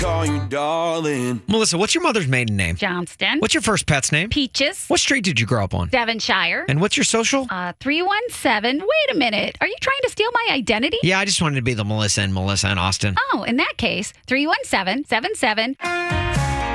call you darling. Melissa, what's your mother's maiden name? Johnston. What's your first pet's name? Peaches. What street did you grow up on? Devonshire. And what's your social? 317. Wait a minute. Are you trying to steal my identity? Yeah, I just wanted to be the Melissa and Austin. Oh, in that case, 317-77.